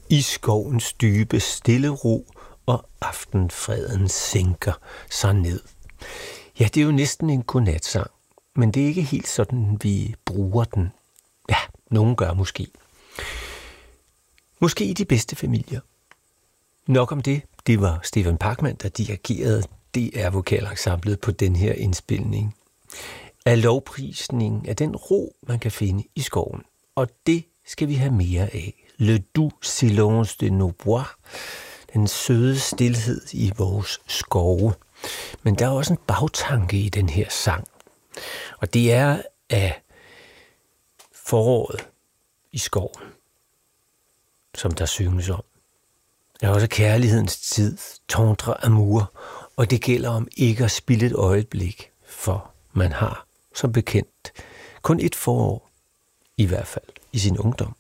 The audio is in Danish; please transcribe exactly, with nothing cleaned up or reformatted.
I skovens dybe stille ro, og aftenfreden sænker sig ned. Ja, det er jo næsten en godnatsang, men det er ikke helt sådan, vi bruger den. Ja, nogen gør måske. Måske i de bedste familier. Nok om det. Det var Stefan Pachmann, der dirigerede D R-vokalensemblet på den her indspilning. Af lovprisning af den ro, man kan finde i skoven. Og det skal vi have mere af. Le doux silence de nos bois. Den søde stilhed i vores skove. Men der er også en bagtanke i den her sang. Og det er af foråret i skoven, som der synges om. Der er også kærlighedens tid, tendre amour, og det gælder om ikke at spilde et øjeblik, for man har, som bekendt, kun et forår, i hvert fald i sin ungdom.